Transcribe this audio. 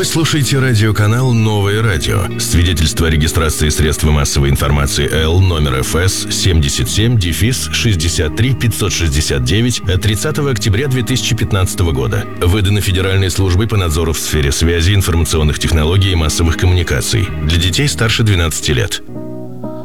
Вы слушаете радиоканал «Новое радио». Свидетельство о регистрации средств массовой информации Л номер ФС 77-63-569 от 30 октября 2015 года. Выдано Федеральной службой по надзору в сфере связи, информационных технологий и массовых коммуникаций. Для детей старше 12 лет.